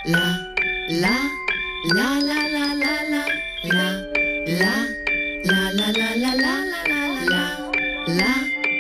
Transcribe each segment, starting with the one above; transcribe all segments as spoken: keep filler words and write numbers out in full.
la la la la la la la la la la la la la la la la.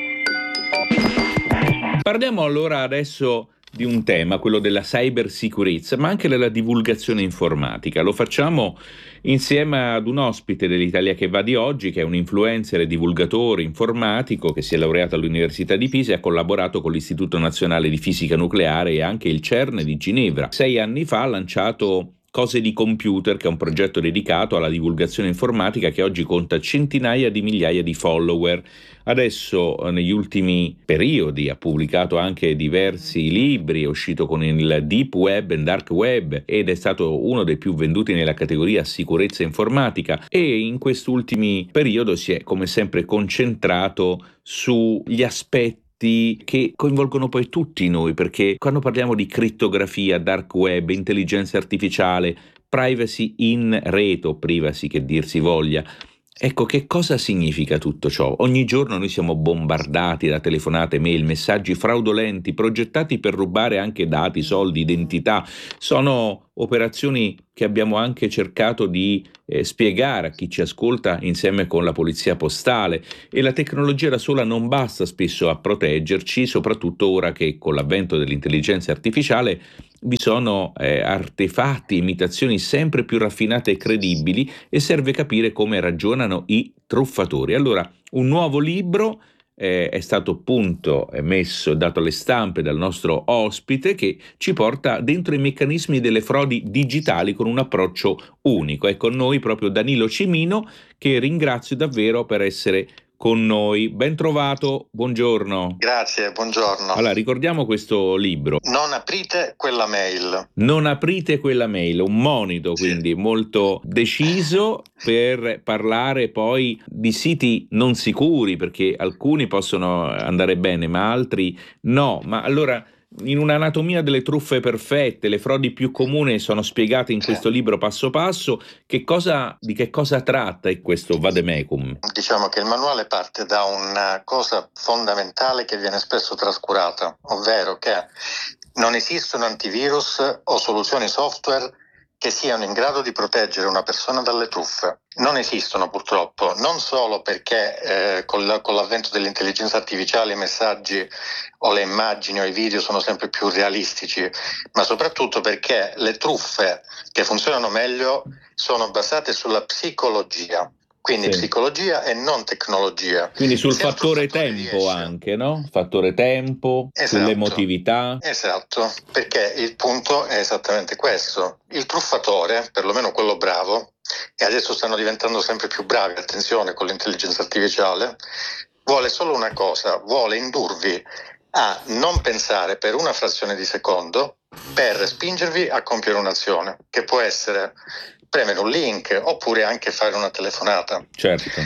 Parliamo allora adesso di un tema, quello della cybersicurezza, ma anche della divulgazione informatica. Lo facciamo insieme ad un ospite dell'Italia che va di oggi, che è un influencer e divulgatore informatico che si è laureato all'Università di Pisa e ha collaborato con l'Istituto Nazionale di Fisica Nucleare e anche il CERN di Ginevra. Sei anni fa ha lanciato Cose di Computer, che è un progetto dedicato alla divulgazione informatica che oggi conta centinaia di migliaia di follower. Adesso, negli ultimi periodi, ha pubblicato anche diversi libri, è uscito con il Deep Web and Dark Web ed è stato uno dei più venduti nella categoria sicurezza informatica, e in quest'ultimi periodo si è come sempre concentrato sugli aspetti che coinvolgono poi tutti noi, perché quando parliamo di crittografia, dark web, intelligenza artificiale, privacy in rete o privacy che dir si voglia, ecco, che cosa significa tutto ciò? Ogni giorno noi siamo bombardati da telefonate, mail, messaggi fraudolenti, progettati per rubare anche dati, soldi, identità. Sono operazioni che abbiamo anche cercato di eh, spiegare a chi ci ascolta insieme con la polizia postale, e la tecnologia da sola non basta spesso a proteggerci, soprattutto ora che con l'avvento dell'intelligenza artificiale vi sono eh, artefatti, imitazioni sempre più raffinate e credibili, e serve capire come ragionano i truffatori. Allora, un nuovo libro eh, è stato appunto messo, dato alle stampe dal nostro ospite, che ci porta dentro i meccanismi delle frodi digitali con un approccio unico. È con noi proprio Danilo Cimino, che ringrazio davvero per essere con noi. Ben trovato, buongiorno. Grazie, buongiorno. Allora, ricordiamo questo libro. Non aprite quella mail. Non aprite quella mail, un monito quindi Sì. molto deciso per parlare poi di siti non sicuri, perché alcuni possono andare bene ma altri no. Ma allora, in un'anatomia delle truffe perfette, le frodi più comuni sono spiegate in questo Sì. libro passo passo. Che cosa, di che cosa tratta questo vademecum? Diciamo che il manuale parte da una cosa fondamentale che viene spesso trascurata, ovvero che non esistono antivirus o soluzioni software che siano in grado di proteggere una persona dalle truffe. Non esistono, purtroppo, non solo perché eh, con, la, con l'avvento dell'intelligenza artificiale i messaggi o le immagini o i video sono sempre più realistici, ma soprattutto perché le truffe che funzionano meglio sono basate sulla psicologia. Quindi Sì. psicologia e non tecnologia. Quindi sul Se il fattore truffatore tempo riesce- anche, no? Fattore tempo, Esatto. sull'emotività. Esatto, perché il punto è esattamente questo. Il truffatore, perlomeno quello bravo, e adesso stanno diventando sempre più bravi, attenzione, con l'intelligenza artificiale, vuole solo una cosa, vuole indurvi a non pensare per una frazione di secondo per spingervi a compiere un'azione, che può essere premere un link oppure anche fare una telefonata. Certo.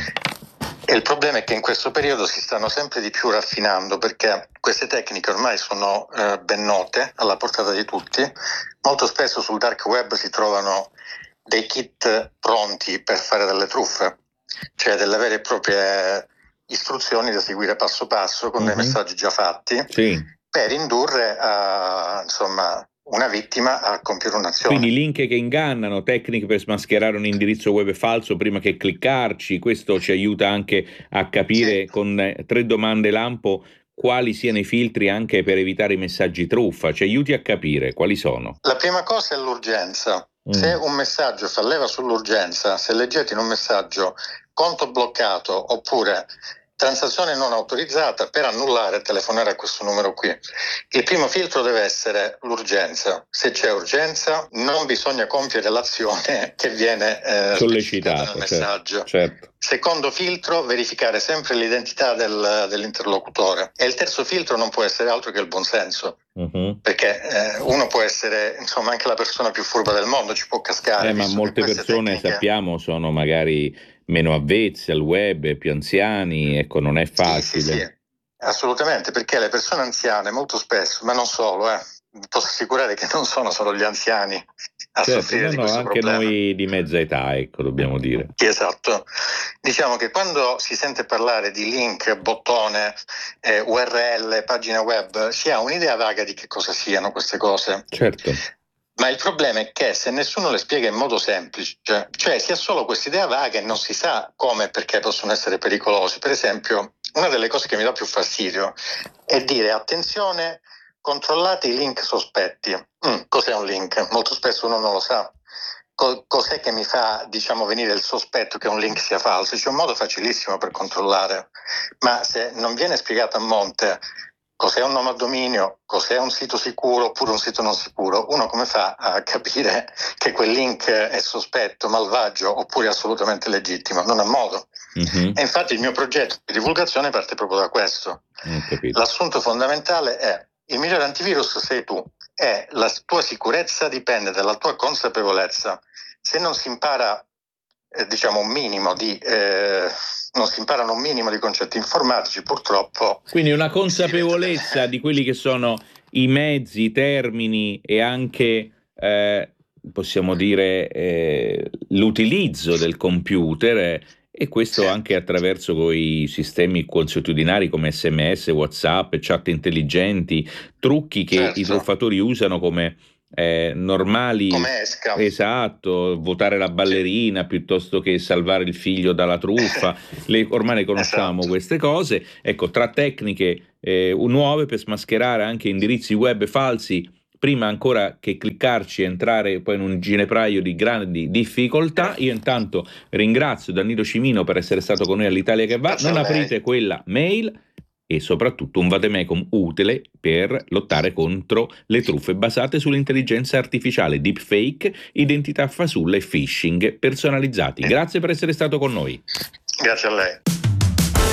E il problema è che in questo periodo si stanno sempre di più raffinando, perché queste tecniche ormai sono eh, ben note, alla portata di tutti. Molto spesso sul dark web si trovano dei kit pronti per fare delle truffe, cioè delle vere e proprie istruzioni da seguire passo passo con Mhm. dei messaggi già fatti, Sì. per indurre a, insomma, una vittima a compiere un'azione. Quindi link che ingannano, tecniche per smascherare un indirizzo web falso prima che cliccarci. Questo ci aiuta anche a capire Sì. con eh, tre domande lampo quali siano i filtri anche per evitare i messaggi truffa. Ci aiuti a capire quali sono. La prima cosa è l'urgenza. Mm. Se un messaggio fa leva sull'urgenza, se leggete in un messaggio conto bloccato oppure transazione non autorizzata, per annullare telefonare a questo numero qui. Il primo filtro deve essere l'urgenza. Se c'è urgenza non bisogna compiere l'azione che viene eh, specificata nel messaggio. Certo, certo. Secondo filtro, verificare sempre l'identità del, dell'interlocutore. E il terzo filtro non può essere altro che il buonsenso. Uh-huh. Perché eh, uno può essere, insomma, anche la persona più furba del mondo, ci può cascare. Eh, ma molte persone, tecniche... sappiamo, sono magari meno avvezzi al web, più anziani, ecco, non è facile. Sì, sì, sì, assolutamente, perché le persone anziane molto spesso, ma non solo, eh, posso assicurare che non sono solo gli anziani a certo, soffrire no, di no, questo anche problema. noi di mezza età, ecco, dobbiamo dire. Sì, esatto. Diciamo che quando si sente parlare di link, bottone, eh, U R L, pagina web, si ha un'idea vaga di che cosa siano queste cose. Certo. Ma il problema è che se nessuno le spiega in modo semplice, cioè si ha solo questa idea vaga e non si sa come e perché possono essere pericolosi. Per esempio, una delle cose che mi dà più fastidio è dire attenzione, controllate i link sospetti. Mm, cos'è un link? Molto spesso uno non lo sa. Co- cos'è che mi fa, diciamo, venire il sospetto che un link sia falso? C'è un modo facilissimo per controllare, ma se non viene spiegato a monte cos'è un nome a dominio, cos'è un sito sicuro oppure un sito non sicuro, uno come fa a capire che quel link è sospetto, malvagio oppure assolutamente legittimo? Non ha modo. Mm-hmm. E infatti il mio progetto di divulgazione parte proprio da questo. L'assunto fondamentale è: il migliore antivirus sei tu e la tua sicurezza dipende dalla tua consapevolezza. Se non si impara eh, diciamo un minimo di eh, non si imparano un minimo di concetti informatici, purtroppo. Quindi una consapevolezza di quelli che sono i mezzi, i termini e anche eh, possiamo dire eh, l'utilizzo del computer eh, e questo anche attraverso quei sistemi consuetudinari come sms, WhatsApp, chat intelligenti, trucchi che certo. i truffatori usano come Eh, normali, come esca. Esatto, votare la ballerina sì. piuttosto che salvare il figlio dalla truffa. le, ormai le conosciamo esatto. queste cose. Ecco, tra tecniche eh, nuove per smascherare anche indirizzi web falsi, prima ancora che cliccarci e entrare poi in un ginepraio di grandi difficoltà. Io intanto ringrazio Danilo Cimino per essere stato con noi all'Italia che va. Non aprite quella mail e soprattutto un vademecum utile per lottare contro le truffe basate sull'intelligenza artificiale, deepfake, identità fasulla e phishing personalizzati. Grazie per essere stato con noi. Grazie a lei.